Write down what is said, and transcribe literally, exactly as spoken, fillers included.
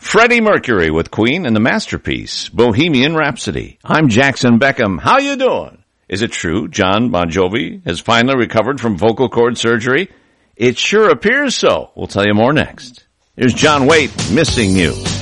Freddie Mercury with Queen and the masterpiece, Bohemian Rhapsody. I'm Jackson Beckham. How you doing? Is it true John Bon Jovi has finally recovered from vocal cord surgery? It sure appears so. We'll tell you more next. Here's John Waite, Missing You.